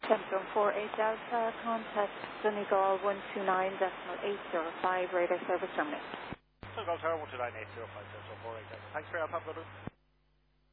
Centrum 48 Delta, contact Donegal 129.805, radar service terminal. Donegal Tower 129.805, Centrum 48 Delta. Thanks for your help, have a good one.